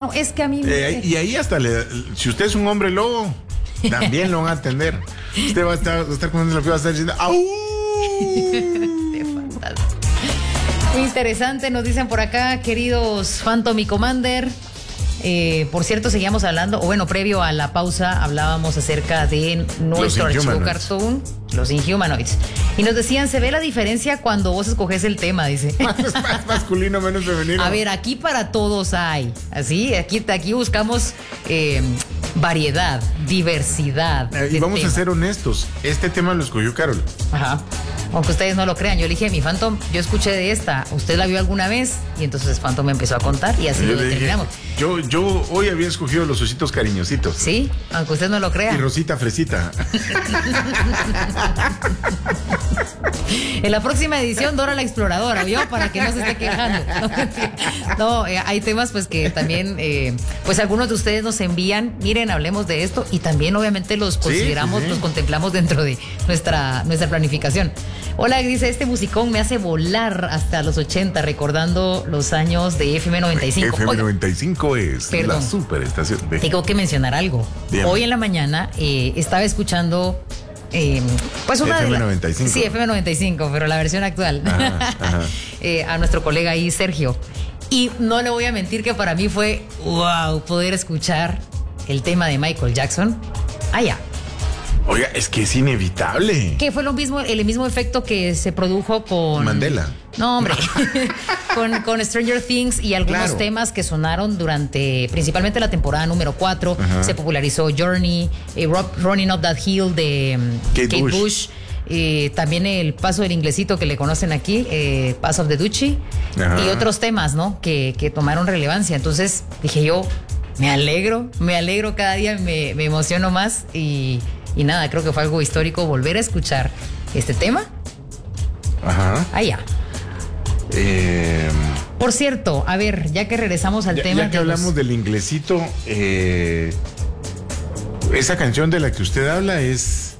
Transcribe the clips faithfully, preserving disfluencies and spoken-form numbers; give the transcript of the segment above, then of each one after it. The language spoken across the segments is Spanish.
no, es que a mí... Eh, y ahí hasta, le, si usted es un hombre lobo, también lo van a atender. Usted va a estar, va a estar comiendo lo que va a estar diciendo, ¡au! Qué fantástico. Muy interesante, nos dicen por acá, queridos Phantom y Commander. Eh, por cierto, seguíamos hablando, o bueno, previo a la pausa hablábamos acerca de nuestro archivo cartoon, los Inhumanoids. Y nos decían, se ve la diferencia cuando vos escoges el tema, dice. Más, más masculino, menos femenino. A ver, aquí para todos hay, así, aquí, aquí buscamos eh, variedad, diversidad. Eh, y vamos temas. a ser honestos, este tema lo escogió Carol. Ajá. Aunque ustedes no lo crean, yo le dije, mi Phantom, yo escuché de esta, ¿usted la vio alguna vez? Y entonces Phantom me empezó a contar y así yo lo terminamos. Yo, yo hoy había escogido los ositos cariñositos. Sí, aunque usted no lo crea. Y Rosita Fresita. En la próxima edición, Dora la Exploradora, ¿vio? Para que no se esté quejando. No, eh, hay temas pues que también, eh, pues algunos de ustedes nos envían, miren, hablemos de esto, y también obviamente los consideramos, sí, sí, sí. los contemplamos dentro de nuestra, nuestra planificación. Hola, dice, este musicón me hace volar hasta los ochenta, recordando los años de F M noventa y cinco. F M noventa y cinco Oiga, es perdón, la superestación. De... Tengo que mencionar algo. Dígame. Hoy en la mañana eh, estaba escuchando eh, pues una F M de noventa y cinco. La... Sí, F M noventa y cinco, pero la versión actual. Ajá, ajá. eh, a nuestro colega ahí, Sergio. Y no le voy a mentir que para mí fue wow poder escuchar el tema de Michael Jackson allá. Oiga, es que es inevitable. Que fue lo mismo, el mismo efecto que se produjo con Mandela. No, hombre. con, con Stranger Things y algunos claro. temas que sonaron durante principalmente la temporada número cuatro. Ajá. Se popularizó Journey, eh, Running Up That Hill de um, Kate, Kate Bush. Bush. Eh, también el paso del inglesito que le conocen aquí, eh, Pass of the Duchy. Ajá. Y otros temas, ¿no? Que, que tomaron relevancia. Entonces dije yo, me alegro, me alegro cada día, me, me emociono más y... Y nada, creo que fue algo histórico volver a escuchar este tema. Ajá. Allá. Eh, Por cierto, a ver, ya que regresamos al ya, tema. Ya que hablamos los... del inglesito, eh, esa canción de la que usted habla es.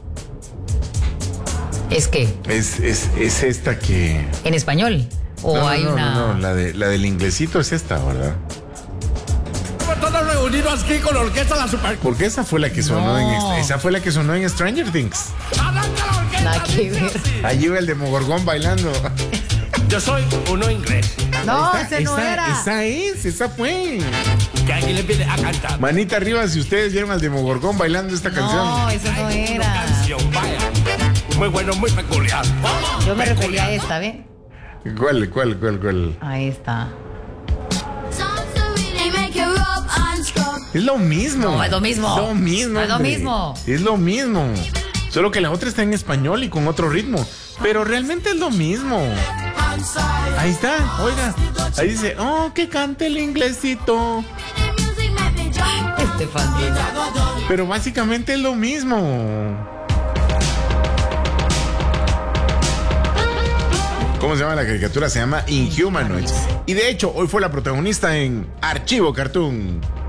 ¿Es qué? Es, es, es esta que. ¿En español? ¿O no, hay no, una.? No, no, la, de, la del inglesito es esta, ¿verdad? Todos reunidos aquí con la orquesta la super. Porque esa fue la que sonó no. en esa fue la que sonó en Stranger Things. Nada que ver. Allí va el Demogorgón bailando. Yo soy uno inglés. No, esa, ese no esa, era. Esa es, esa fue. Que alguien le pide a cantar. Manita arriba si ustedes vieron al Demogorgón bailando esta no, canción. No, esa no era. Canción, vaya. Muy bueno, muy peculiar. Yo me refería a esta, ¿ve? ¿Cuál, cuál, cuál, cuál? Ahí está. Es lo mismo. No, es lo mismo. Es lo mismo. No es lo hombre. mismo. Es lo mismo. Solo que la otra está en español y con otro ritmo. Pero realmente es lo mismo. Ahí está, oiga. Ahí dice, oh, que cante el inglesito. Este Fandino. Pero básicamente es lo mismo. ¿Cómo se llama la caricatura? Se llama Inhumanoids. Y de hecho, hoy fue la protagonista en Archivo Cartoon.